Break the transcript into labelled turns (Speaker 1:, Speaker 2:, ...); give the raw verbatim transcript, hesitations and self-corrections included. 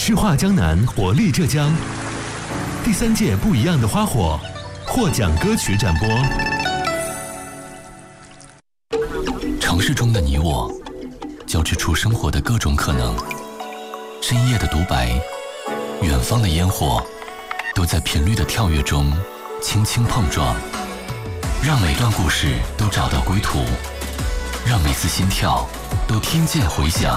Speaker 1: 诗画江南，活力浙江。第三届不一样的花火获奖歌曲展播。
Speaker 2: 城市中的你我，交织出生活的各种可能。深夜的独白，远方的烟火，都在频率的跳跃中轻轻碰撞。让每段故事都找到归途，让每次心跳都听见回响。